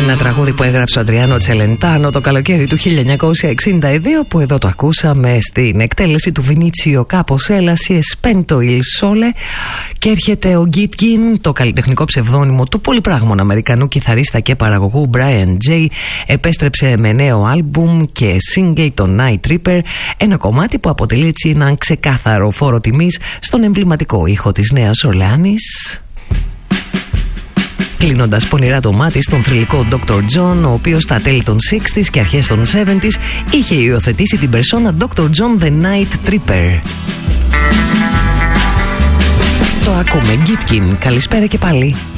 Ένα τραγούδι που έγραψε ο Αντριάνο Τσελεντάνο το καλοκαίρι του 1962, που εδώ το ακούσαμε στην εκτέλεση του Βινίτσιο Κάποσέλα, Si Spento il Sole. Και έρχεται ο Gitkin, το καλλιτεχνικό ψευδόνυμο του πολυπράγμων Αμερικανού κιθαρίστα και παραγωγού Brian J. Επέστρεψε με νέο άλμπουμ και single, το Night Tripper, ένα κομμάτι που αποτελεί έτσι έναν ξεκάθαρο φόρο τιμής στον εμβληματικό ήχο της Νέας Ορλεάνης, κλείνοντας πονηρά το μάτι στον θρυλικό Dr. John, ο οποίος στα τέλη των 60s και αρχές των 70s είχε υιοθετήσει την περσόνα Dr. John the Night Tripper. Το ακούμε, Gitkin, καλησπέρα και πάλι.